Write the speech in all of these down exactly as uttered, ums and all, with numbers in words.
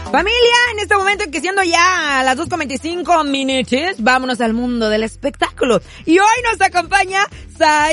Familia, en este momento que siendo ya a las dos con veinticinco minutos, vámonos al mundo del espectáculo. Y hoy nos acompaña Said.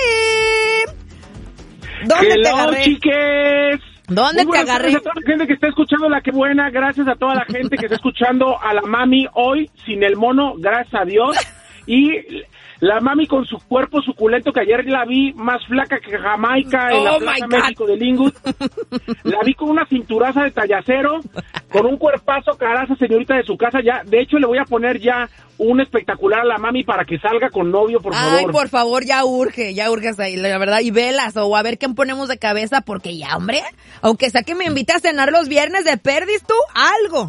¿Dónde Hello, te agarré? chiques. ¿Dónde te agarré? Gracias a toda la gente que está escuchando La Que Buena, gracias a toda la gente que está escuchando a la mami hoy sin el mono, gracias a Dios. Y la mami con su cuerpo suculento, que ayer la vi más flaca que Jamaica en Oh, la my Plaza God. México de Linwood. La vi con una cinturaza de tallacero, con un cuerpazo caraza, señorita de su casa. Ya, de hecho, le voy a poner ya un espectacular a la mami para que salga con novio, por favor. Ay, por favor, ya urge, ya urge ahí, la verdad, y velas, o a ver qué ponemos de cabeza, porque ya, hombre, aunque sea que me invitas a cenar los viernes de perdis, tú, algo.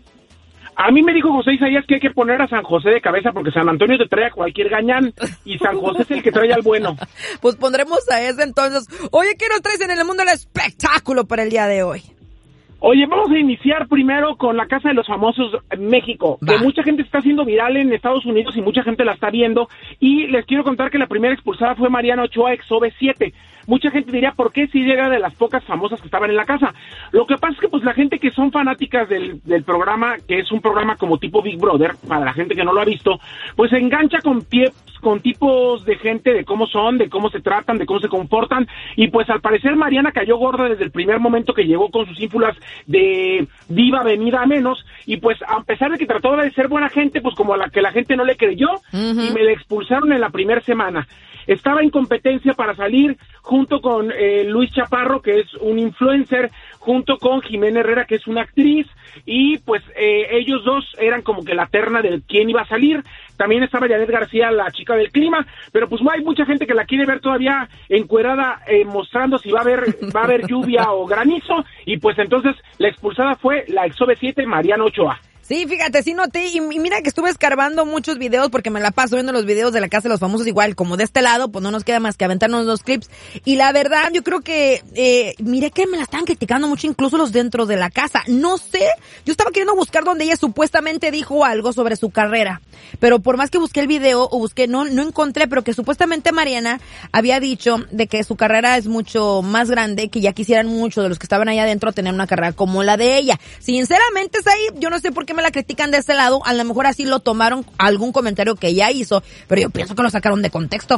A mí me dijo José Isaías que hay que poner a San José de cabeza porque San Antonio te trae a cualquier gañán y San José es el que trae al bueno. Pues pondremos a ese entonces. Oye, ¿qué nos traes en el mundo del espectáculo para el día de hoy? Oye, vamos a iniciar primero con la Casa de los Famosos en México, Va. que mucha gente está haciendo viral en Estados Unidos y mucha gente la está viendo. Y les quiero contar que la primera expulsada fue Mariana Ochoa, ex O V siete. Mucha gente diría, ¿por qué si era de las pocas famosas que estaban en la casa? Lo que pasa es que pues la gente que son fanáticas del, del programa, que es un programa como tipo Big Brother, para la gente que no lo ha visto, pues se engancha con tips, con tipos de gente, de cómo son, de cómo se tratan, de cómo se comportan, y pues al parecer Mariana cayó gorda desde el primer momento que llegó con sus ínfulas de diva venida a menos, y pues a pesar de que trató de ser buena gente, pues como a la que la gente no le creyó, Uh-huh. y me la expulsaron en la primera semana. Estaba en competencia para salir junto con eh, Luis Chaparro, que es un influencer, junto con Jimena Herrera, que es una actriz, y pues eh, ellos dos eran como que la terna de quién iba a salir. También estaba Janet García, la chica del clima, pero pues no hay mucha gente que la quiere ver todavía encuerada, eh, mostrando si va a haber va a haber lluvia o granizo, y pues entonces la expulsada fue la ex O V siete, Mariana Ochoa. Sí, fíjate, sí noté, y, y mira que estuve escarbando muchos videos porque me la paso viendo los videos de la Casa de los Famosos igual, como de este lado, pues no nos queda más que aventarnos los clips, y la verdad, yo creo que, eh, miré que me la estaban criticando mucho incluso los dentro de la casa, no sé, yo estaba queriendo buscar donde ella supuestamente dijo algo sobre su carrera, pero por más que busqué el video o busqué, no, no encontré, pero que supuestamente Mariana había dicho de que su carrera es mucho más grande, que ya quisieran mucho de los que estaban ahí adentro tener una carrera como la de ella. Sinceramente, es ahí, yo no sé por qué me la critican de ese lado, a lo mejor así lo tomaron algún comentario que ella hizo, pero yo pienso que lo sacaron de contexto.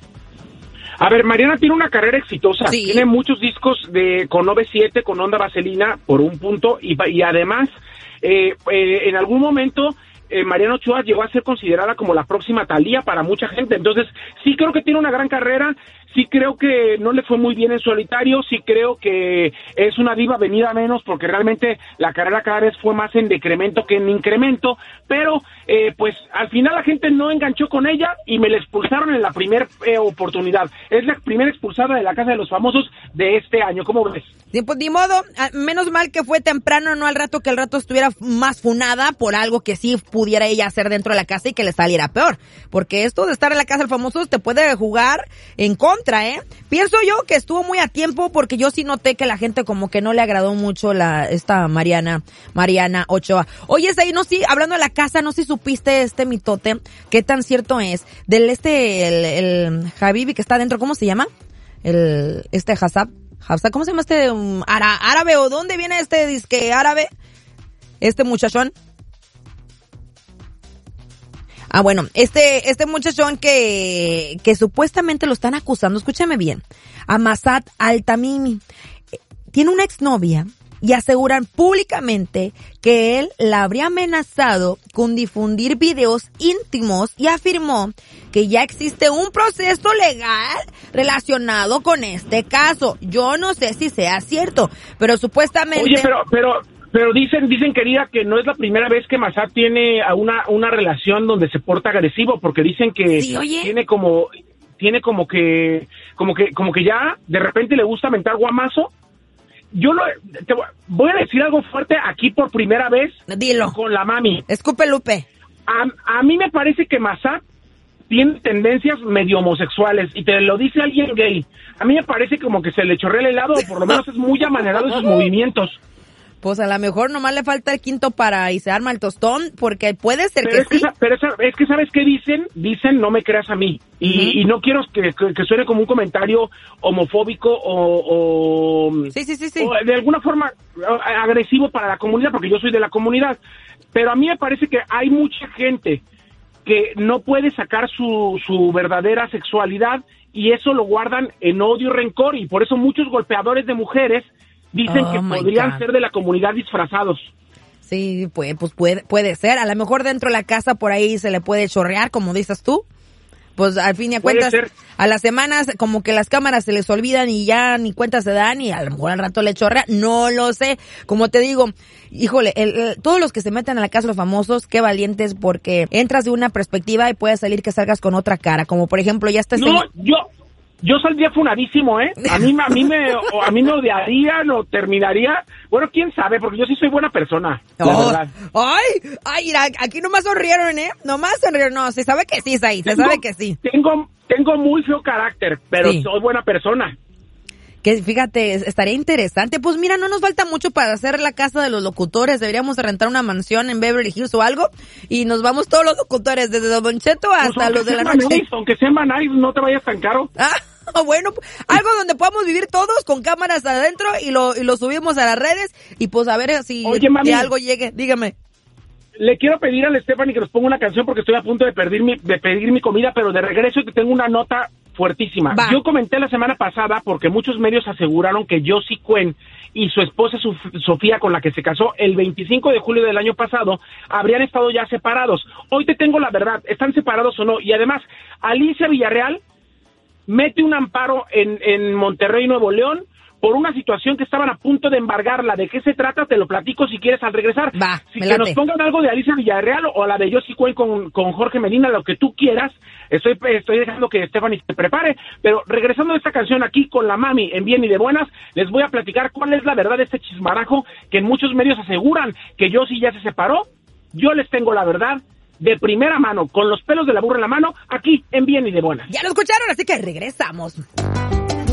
A ver, Mariana tiene una carrera exitosa, Sí. tiene muchos discos de con O V siete, con Onda Vaselina, por un punto, y, y además, eh, eh, en algún momento, eh, Mariana Ochoa llegó a ser considerada como la próxima Thalía para mucha gente, entonces sí creo que tiene una gran carrera, sí creo que no le fue muy bien en solitario, sí creo que es una diva venida a menos, porque realmente la carrera cada vez fue más en decremento que en incremento, pero eh, pues al final la gente no enganchó con ella y me la expulsaron en la primera eh, oportunidad. Es la primera expulsada de la Casa de los Famosos de este año, ¿cómo ves? Sí, pues ni modo, a- menos mal que fue temprano, no al rato que el rato estuviera más funada por algo que sí pudiera ella hacer dentro de la casa y que le saliera peor, porque esto de estar en la Casa de los Famosos te puede jugar en contra, ¿eh? Pienso yo que estuvo muy a tiempo porque yo sí noté que la gente como que no le agradó mucho la esta Mariana, Mariana Ochoa. Oye, ahí no sí, hablando de la casa, no sé si supiste este mitote, qué tan cierto es, del este, el, el Habibi que está adentro, ¿cómo se llama? El, este Hassab, Hassab, ¿cómo se llama este um, ara, árabe o dónde viene este disque árabe? Este muchachón. Ah, bueno, este, este muchachón que, que supuestamente lo están acusando, escúchame bien, a Massad Al-Tamimi, tiene una exnovia y aseguran públicamente que él la habría amenazado con difundir videos íntimos y afirmó que ya existe un proceso legal relacionado con este caso. Yo no sé si sea cierto, pero supuestamente... Oye, pero, pero, pero dicen, dicen querida, que no es la primera vez que Massad tiene a una, una relación donde se porta agresivo, porque dicen que Sí, oye. tiene como, tiene como que, como que, como que ya de repente le gusta mentar guamazo. Yo lo, te voy- voy a decir algo fuerte aquí por primera vez. Dilo. Con la mami. Escupe Lupe. A, a mí me parece que Massad tiene tendencias medio homosexuales, y te lo dice alguien gay. A mí me parece como que se le chorrea el helado, o por lo menos es muy amanerado en sus movimientos. Pues a lo mejor nomás le falta el quinto para y se arma el tostón, porque puede ser pero que es que sí. Pero es que, ¿sabes qué dicen? Dicen, no me creas a mí. Y, uh-huh. y no quiero que, que, que suene como un comentario homofóbico o, o, sí, sí, sí, sí. o de alguna forma agresivo para la comunidad, porque yo soy de la comunidad. Pero a mí me parece que hay mucha gente que no puede sacar su, su verdadera sexualidad y eso lo guardan en odio y rencor, y por eso muchos golpeadores de mujeres dicen oh que podrían God. ser de la comunidad disfrazados. Sí, pues, pues puede, puede ser. A lo mejor dentro de la casa por ahí se le puede chorrear, como dices tú. Pues al fin y a cuentas, a las semanas como que las cámaras se les olvidan y ya ni cuenta se dan y a lo mejor al rato le chorrea. No lo sé. Como te digo, híjole, el, el, todos los que se meten a la casa de los famosos, qué valientes, porque entras de una perspectiva y puede salir que salgas con otra cara. Como por ejemplo, ya estás... No, en... yo... Yo saldría funadísimo, ¿eh? A mí, a mí me, a mí me odiarían o terminaría. Bueno, quién sabe, porque yo sí soy buena persona. La oh, verdad. Ay, ay, mira, aquí nomás sonrieron, ¿eh? Nomás sonrieron. No, se sabe que sí, Saí, se sabe que sí. Tengo, tengo muy feo carácter, pero sí. soy buena persona. Que fíjate, estaría interesante. Pues mira, no nos falta mucho para hacer la casa de los locutores. Deberíamos rentar una mansión en Beverly Hills o algo y nos vamos todos los locutores, desde Don Cheto hasta pues los de la noche. noche. Aunque sea Manais, no te vayas tan caro. Ah, bueno, algo donde podamos vivir todos con cámaras adentro y lo y lo subimos a las redes y pues a ver si, Oye, mami, si algo llegue. Dígame. Le quiero pedir a Stephanie que nos ponga una canción porque estoy a punto de pedir mi, de pedir mi comida, pero de regreso te tengo una nota fuertísima. Va. Yo comenté la semana pasada porque muchos medios aseguraron que Josie Cuen y su esposa Sofía, con la que se casó el veinticinco de julio del año pasado, habrían estado ya separados. Hoy te tengo la verdad, ¿están separados o no? Y además, Alicia Villarreal mete un amparo en, en Monterrey, Nuevo León, por una situación que estaban a punto de embargarla. ¿De qué se trata? Te lo platico si quieres al regresar. Va, si que nos pongan algo de Alicia Villarreal o la de Josie Cuen con, con Jorge Medina, lo que tú quieras. Estoy estoy dejando que Stephanie se prepare, pero regresando a esta canción aquí con la mami en Bien y de Buenas, les voy a platicar cuál es la verdad de este chismarajo que en muchos medios aseguran que Josie ya se separó. Yo les tengo la verdad de primera mano, con los pelos de la burra en la mano, aquí en Bien y de Buenas. Ya lo escucharon, así que regresamos.